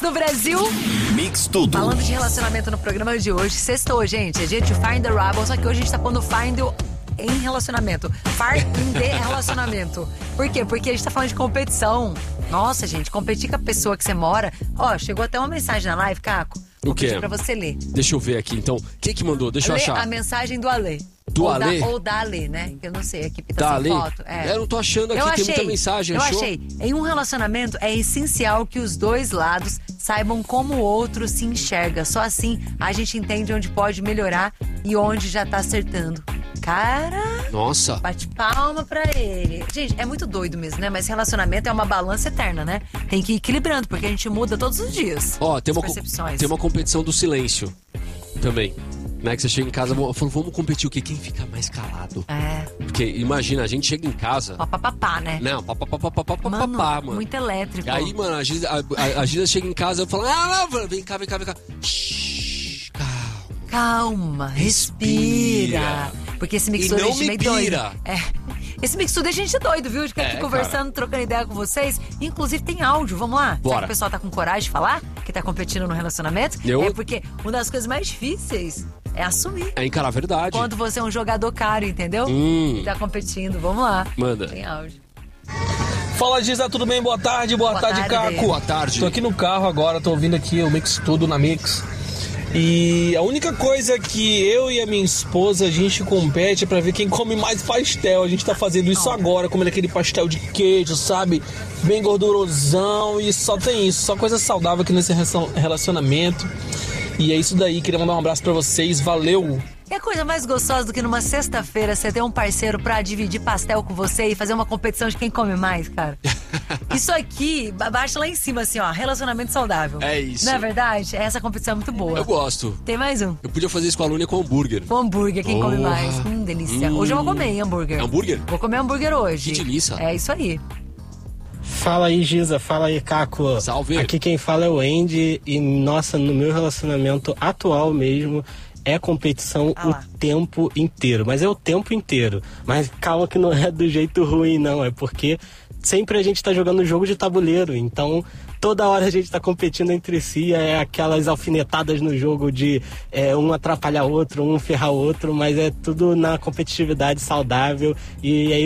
do Brasil. Mix Tudo. Falando de relacionamento no programa de hoje, sextou, gente. É dia de Find the Rubble, só que hoje a gente tá pondo Find em relacionamento. Find de relacionamento. Por quê? Porque a gente tá falando de competição. Nossa, gente, competir com a pessoa que você mora. Ó, chegou até uma mensagem na live, Caco. O quê? Vou pedir pra você ler. Deixa eu ver aqui, então. Quem que mandou? Deixa eu achar. A mensagem do Alê. Do Alê? Ou da Alê, né? Que eu não sei, aqui tá Da sem Alê? foto. Eu não tô achando aqui, tem muita mensagem, achou? Eu achei. Em um relacionamento é essencial que os dois lados saibam como o outro se enxerga. Só assim a gente entende onde pode melhorar e onde já tá acertando. Cara... Nossa. Bate palma pra ele. Gente, é muito doido mesmo, né? Mas relacionamento é uma balança eterna, né? Tem que ir equilibrando, porque a gente muda todos os dias. Ó, tem uma competição do silêncio também. Né? Que você chega em casa, falou, vamos competir o quê? Quem fica mais calado? É. Porque imagina, a gente chega em casa... Papapá, né? Não, papapá, mano. Muito elétrico. E aí, mano, a Gisa chega em casa e fala, vem cá. Shhh, calma, respira. Porque esse mix tudo é meio doido. Esse mix tudo é gente doido, viu? De ficar aqui conversando, trocando ideia com vocês. Inclusive tem áudio, vamos lá? Bora. Será que o pessoal tá com coragem de falar que tá competindo no relacionamento? É porque uma das coisas mais difíceis é assumir. É encarar a verdade. Quando você é um jogador caro, entendeu? E tá competindo, vamos lá. Manda. Tem áudio. Fala, Gisa, tudo bem? Boa tarde, Caco. Boa tarde. Tô aqui no carro agora, tô ouvindo aqui o Mix Tudo na Mix. E a única coisa que eu e a minha esposa, a gente compete é pra ver quem come mais pastel. A gente tá fazendo isso agora, comendo aquele pastel de queijo, sabe? Bem gordurosão, e só tem isso, só coisa saudável aqui nesse relacionamento. E é isso daí, queria mandar um abraço pra vocês, valeu! É coisa mais gostosa do que numa sexta-feira você ter um parceiro pra dividir pastel com você e fazer uma competição de quem come mais, cara. Isso aqui, baixa lá em cima, assim, ó, relacionamento saudável. É isso. Não é verdade? Essa competição é muito boa. Eu gosto. Tem mais um? Eu podia fazer isso com a Luna e com hambúrguer. Com hambúrguer, quem come mais. Delícia. Hoje eu vou comer hambúrguer. Hambúrguer? Vou comer hambúrguer hoje. Que delícia. É isso aí. Fala aí, Gisa. Fala aí, Caco. Salve. Aqui quem fala é o Andy e, nossa, no meu relacionamento atual mesmo, é competição o tempo inteiro. Mas é o tempo inteiro. Mas calma que não é do jeito ruim, não. É porque sempre a gente tá jogando jogo de tabuleiro. Então, toda hora a gente tá competindo entre si. É aquelas alfinetadas no jogo de um atrapalhar outro, um ferrar outro. Mas é tudo na competitividade saudável. E é